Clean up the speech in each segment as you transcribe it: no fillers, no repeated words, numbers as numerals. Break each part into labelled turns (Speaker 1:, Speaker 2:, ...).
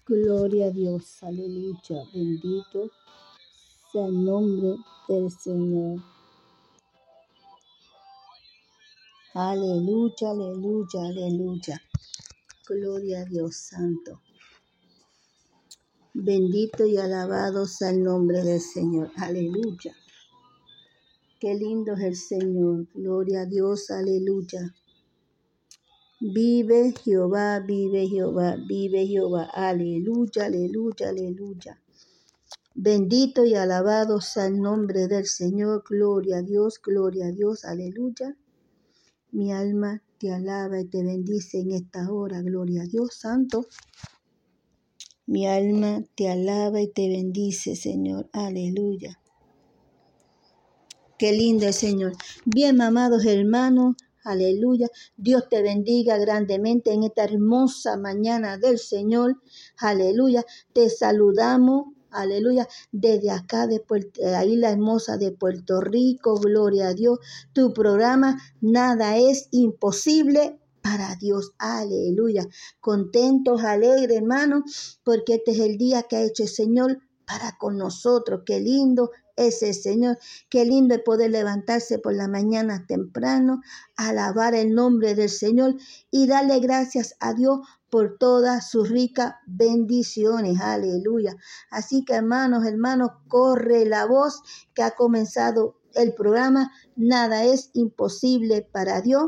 Speaker 1: Gloria a Dios, aleluya, bendito sea el nombre del Señor. Aleluya, aleluya, aleluya. Gloria a Dios santo. Bendito y alabado sea el nombre del Señor. Aleluya. Qué lindo es el Señor. Gloria a Dios, aleluya. Vive Jehová, vive Jehová, vive Jehová. Aleluya, aleluya, aleluya. Bendito y alabado sea el nombre del Señor. Gloria a Dios, aleluya. Mi alma te alaba y te bendice en esta hora. Gloria a Dios santo. Mi alma te alaba y te bendice, Señor. Aleluya. Qué lindo es, Señor. Bien, amados hermanos. Aleluya. Dios te bendiga grandemente en esta hermosa mañana del Señor. Aleluya. Te saludamos. Aleluya. Desde acá de la isla hermosa de Puerto Rico. Gloria a Dios. Tu programa Nada es Imposible para Dios. Aleluya. Contentos, alegres, hermanos, porque este es el día que ha hecho el Señor para con nosotros. Qué lindo es el Señor. Qué lindo es poder levantarse por la mañana temprano, alabar el nombre del Señor y darle gracias a Dios por todas sus ricas bendiciones. Aleluya. Así que hermanos, corre la voz que ha comenzado el programa Nada es Imposible para Dios.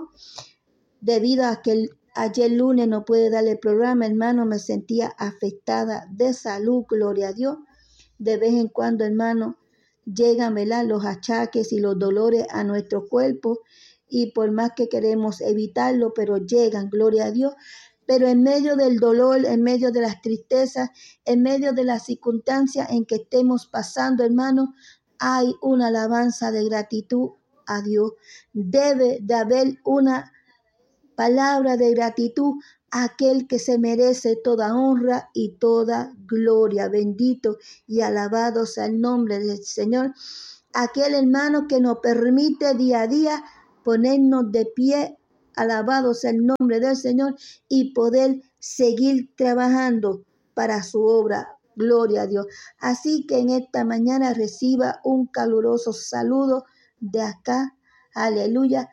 Speaker 1: Debido a que ayer lunes no pude darle el programa, hermano, me sentía afectada de salud, gloria a Dios. De vez en cuando, hermano, llegan, ¿verdad?, los achaques y los dolores a nuestro cuerpo y por más que queremos evitarlo, pero llegan, gloria a Dios. Pero en medio del dolor, en medio de las tristezas, en medio de las circunstancias en que estemos pasando, hermano, hay una alabanza de gratitud a Dios. Debe de haber una palabra de gratitud a aquel que se merece toda honra y toda gloria. Bendito y alabado sea el nombre del Señor. Aquel hermano que nos permite día a día ponernos de pie, alabado sea el nombre del Señor, y poder seguir trabajando para su obra. Gloria a Dios. Así que en esta mañana reciba un caluroso saludo de acá. Aleluya.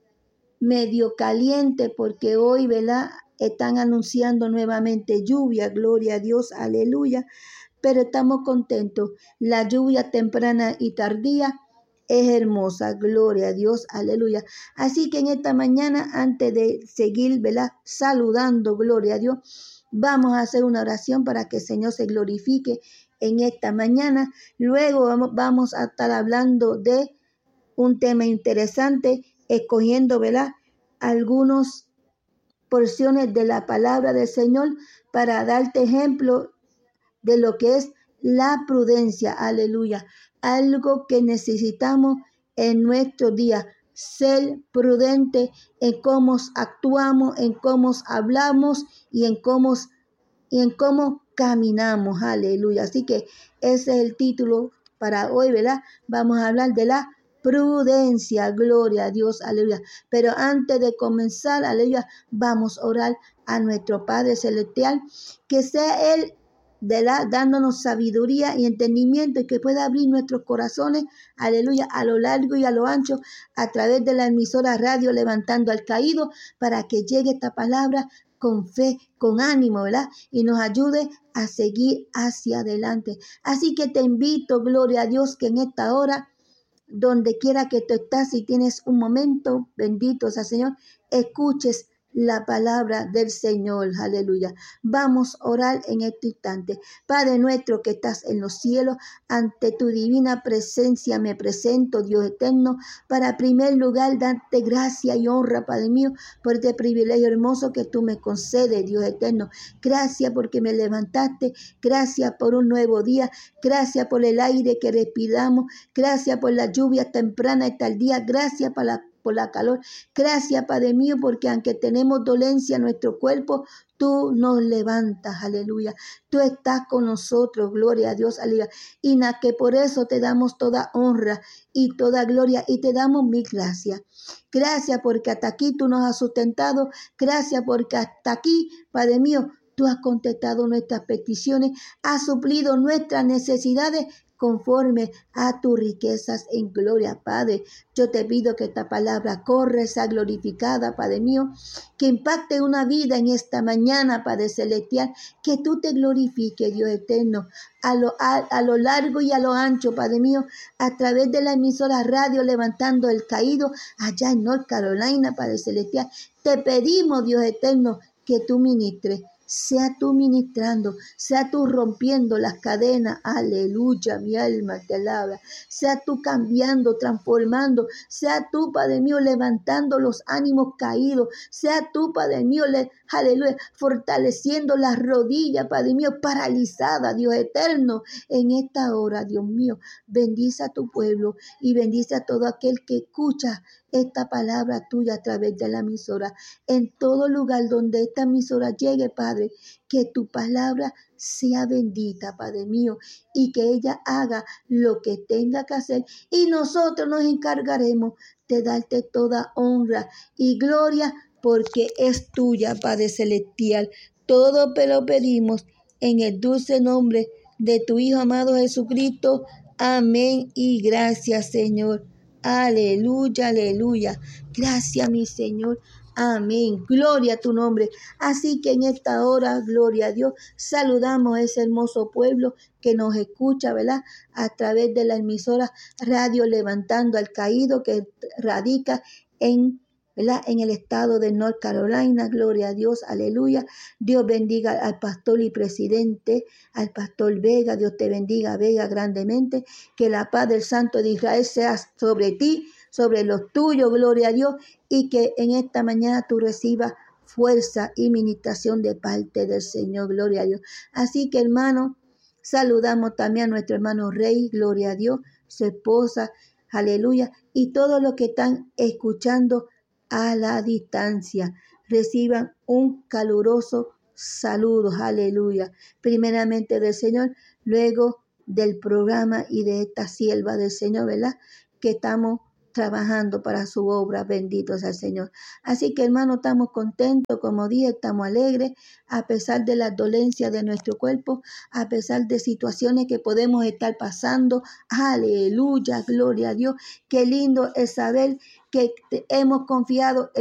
Speaker 1: Medio caliente porque hoy, ¿verdad?, están anunciando nuevamente lluvia, gloria a Dios, aleluya, pero estamos contentos. La lluvia temprana y tardía es hermosa, gloria a Dios, aleluya. Así que en esta mañana, antes de seguir, ¿verdad?, saludando, gloria a Dios, vamos a hacer una oración para que el Señor se glorifique en esta mañana. Luego vamos a estar hablando de un tema interesante, escogiendo, ¿verdad?, algunas porciones de la palabra del Señor para darte ejemplo de lo que es la prudencia. Aleluya. Algo que necesitamos en nuestro día. Ser prudente en cómo actuamos, en cómo hablamos y en cómo caminamos. Aleluya. Así que ese es el título para hoy, ¿verdad? Vamos a hablar de la prudencia, gloria a Dios, aleluya. Pero antes de comenzar, aleluya, vamos a orar a nuestro Padre Celestial, que sea Él dándonos sabiduría y entendimiento y que pueda abrir nuestros corazones, aleluya, a lo largo y a lo ancho, a través de la emisora radio Levantando al Caído, para que llegue esta palabra con fe, con ánimo, ¿verdad? Y nos ayude a seguir hacia adelante. Así que te invito, gloria a Dios, que en esta hora, donde quiera que tú estás, si tienes un momento, bendito sea Señor, escuches la palabra del Señor, aleluya. Vamos a orar en este instante. Padre nuestro que estás en los cielos, ante tu divina presencia me presento, Dios eterno, para primer lugar darte gracia y honra, Padre mío, por este privilegio hermoso que tú me concedes, Dios eterno. Gracias porque me levantaste, gracias por un nuevo día, gracias por el aire que respiramos, gracias por la lluvia temprana y tardía, gracias por la calor. Gracias, Padre mío, porque aunque tenemos dolencia en nuestro cuerpo, tú nos levantas, aleluya. Tú estás con nosotros, gloria a Dios, aleluya. Y que por eso te damos toda honra y toda gloria y te damos mil gracias. Gracias porque hasta aquí tú nos has sustentado. Gracias porque hasta aquí, Padre mío, Tú has contestado nuestras peticiones, has suplido nuestras necesidades conforme a tus riquezas en gloria, Padre. Yo te pido que esta palabra corra, sea glorificada, Padre mío, que impacte una vida en esta mañana, Padre celestial, que tú te glorifiques, Dios eterno, a lo largo y a lo ancho, Padre mío, a través de la emisora radio Levantando el Caído, allá en North Carolina, Padre celestial. Te pedimos, Dios eterno, que tú ministres. Sea tú ministrando, sea tú rompiendo las cadenas, aleluya, mi alma te alaba, sea tú cambiando, transformando, sea tú, Padre mío, levantando los ánimos caídos, sea tú, Padre mío, aleluya, fortaleciendo las rodillas, Padre mío, paralizadas, Dios eterno, en esta hora, Dios mío, bendice a tu pueblo y bendice a todo aquel que escucha esta palabra tuya a través de la emisora. En todo lugar donde esta emisora llegue, Padre, que tu palabra sea bendita, Padre mío, y que ella haga lo que tenga que hacer. Y nosotros nos encargaremos de darte toda honra y gloria, porque es tuya, Padre celestial. Todo lo pedimos en el dulce nombre de tu Hijo amado Jesucristo. Amén y gracias, Señor. Aleluya, aleluya. Gracias, mi Señor. Amén. Gloria a tu nombre. Así que en esta hora, gloria a Dios, saludamos a ese hermoso pueblo que nos escucha, ¿verdad? A través de la emisora Radio Levantando al Caído, que radica ¿verdad? En el estado de North Carolina. Gloria a Dios, aleluya. Dios bendiga al pastor y presidente, al pastor Vega. Dios te bendiga, Vega, grandemente. Que la paz del Santo de Israel sea sobre ti, sobre los tuyos, gloria a Dios, y que en esta mañana tú recibas fuerza y ministración de parte del Señor, gloria a Dios. Así que, hermano, saludamos también a nuestro hermano Rey, gloria a Dios, su esposa, aleluya, y todos los que están escuchando a la distancia. Reciban un caluroso saludo, aleluya, primeramente del Señor, luego del programa y de esta sierva del Señor, ¿verdad? Que estamos trabajando para su obra, bendito sea el Señor. Así que, hermano, estamos contentos, como dije, estamos alegres, a pesar de las dolencias de nuestro cuerpo, a pesar de situaciones que podemos estar pasando. Aleluya, gloria a Dios. Qué lindo es saber que hemos confiado